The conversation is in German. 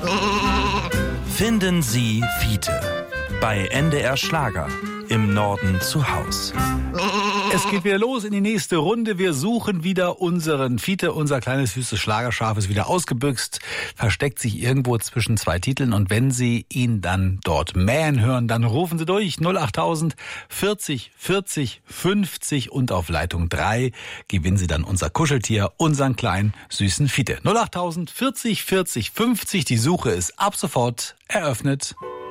Finden Sie Fiete bei NDR Schlager im Norden zu Haus. Es geht wieder los in die nächste Runde. Wir suchen wieder unseren Fiete. Unser kleines süßes Schlagerschaf ist wieder ausgebüxt, versteckt sich irgendwo zwischen zwei Titeln. Und wenn Sie ihn dann dort mähen hören, dann rufen Sie durch 08000 40 40 50 und auf Leitung 3 gewinnen Sie dann unser Kuscheltier, unseren kleinen süßen Fiete. 08000 40 40 50. Die Suche ist ab sofort eröffnet.